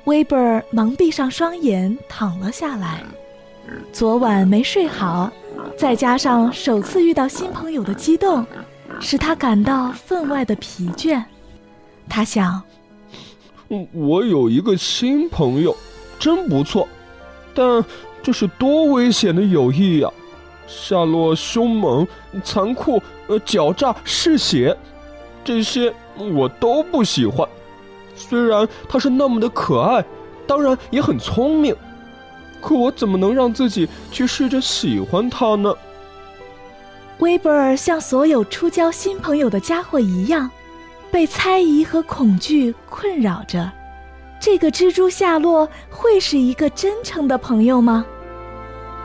威伯尔忙闭上双眼躺了下来。昨晚没睡好，再加上首次遇到新朋友的激动，使他感到分外的疲倦。他想， 我有一个新朋友，真不错，但这是多危险的友谊呀！夏洛凶猛、残酷、狡诈、嗜血，这些我都不喜欢。虽然他是那么的可爱，当然也很聪明，可我怎么能让自己去试着喜欢他呢？ 威伯尔像所有初交新朋友的家伙一样，被猜疑和恐惧困扰着。这个蜘蛛夏洛会是一个真诚的朋友吗？